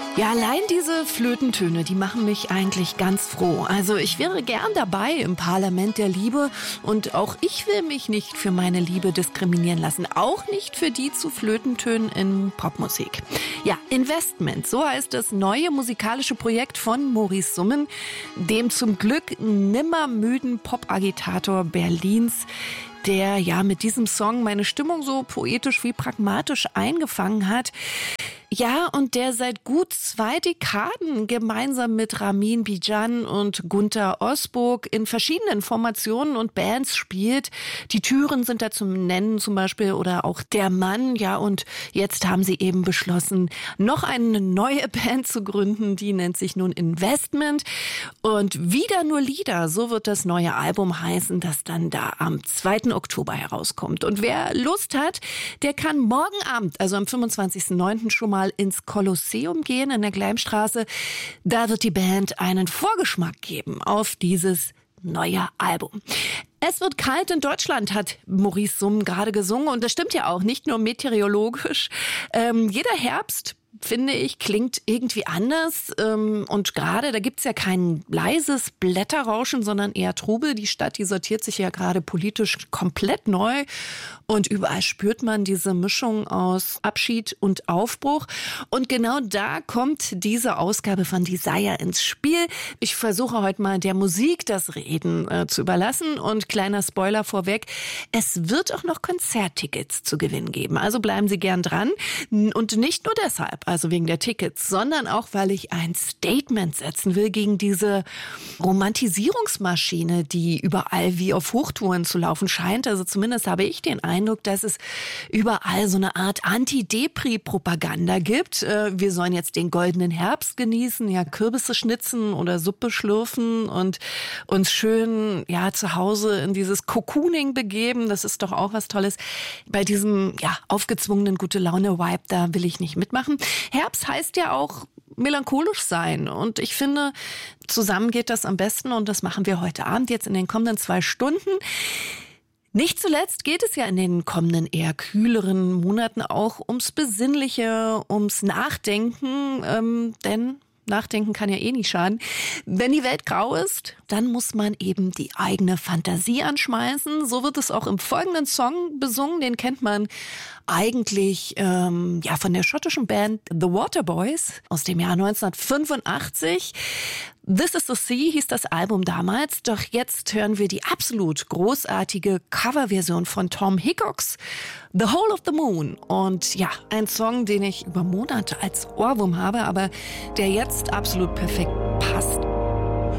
Ja, allein diese Flötentöne, die machen mich eigentlich ganz froh. Also ich wäre gern dabei im Parlament der Liebe und auch ich will mich nicht für meine Liebe diskriminieren lassen. Auch nicht für die zu Flötentönen in Popmusik. Ja, Investment, so heißt das neue musikalische Projekt von Maurice Summen, dem zum Glück nimmermüden Pop-Agitator Berlins, der ja mit diesem Song meine Stimmung so poetisch wie pragmatisch eingefangen hat. Ja, und der seit gut 2 Dekaden gemeinsam mit Ramin Bijan und Gunter Osburg in verschiedenen Formationen und Bands spielt. Die Türen sind da zum Nennen zum Beispiel oder auch Der Mann. Ja, und jetzt haben sie eben beschlossen, noch eine neue Band zu gründen. Die nennt sich nun Investment. Und wieder nur Lieder, so wird das neue Album heißen, das dann da am 2. Oktober herauskommt. Und wer Lust hat, der kann morgen Abend, also am 25.09. schon mal ins Kolosseum gehen in der Gleimstraße. Da wird die Band einen Vorgeschmack geben auf dieses neue Album. Es wird kalt in Deutschland, hat Maurice Summen gerade gesungen. Und das stimmt ja auch, nicht nur meteorologisch. Jeder Herbst, finde ich, klingt irgendwie anders. Und gerade, da gibt's ja kein leises Blätterrauschen, sondern eher Trubel. Die Stadt, die sortiert sich ja gerade politisch komplett neu. Und überall spürt man diese Mischung aus Abschied und Aufbruch. Und genau da kommt diese Ausgabe von Desire ins Spiel. Ich versuche heute mal der Musik das Reden zu überlassen. Und kleiner Spoiler vorweg, es wird auch noch Konzerttickets zu gewinnen geben. Also bleiben Sie gern dran. Und nicht nur deshalb, also wegen der Tickets, sondern auch, weil ich ein Statement setzen will gegen diese Romantisierungsmaschine, die überall wie auf Hochtouren zu laufen scheint. Also zumindest habe ich den Eindruck, dass es überall so eine Art Anti-Depri-Propaganda gibt. Wir sollen jetzt den goldenen Herbst genießen, ja, Kürbisse schnitzen oder Suppe schlürfen und uns schön, ja, zu Hause in dieses Cocooning begeben. Das ist doch auch was Tolles. Bei diesem, ja, aufgezwungenen Gute-Laune-Vibe, da will ich nicht mitmachen. Herbst heißt ja auch melancholisch sein. Und ich finde, zusammen geht das am besten. Und das machen wir heute Abend, jetzt in den kommenden 2 Stunden. Nicht zuletzt geht es ja in den kommenden eher kühleren Monaten auch ums Besinnliche, ums Nachdenken, denn Nachdenken kann ja eh nicht schaden. Wenn die Welt grau ist, dann muss man eben die eigene Fantasie anschmeißen. So wird es auch im folgenden Song besungen. Den kennt man eigentlich ja von der schottischen Band The Waterboys aus dem Jahr 1985. This is the Sea hieß das Album damals. Doch jetzt hören wir die absolut großartige Coverversion von Tom Hickox, The Whole of the Moon. Und ja, ein Song, den ich über Monate als Ohrwurm habe, aber der jetzt absolut perfekt passt.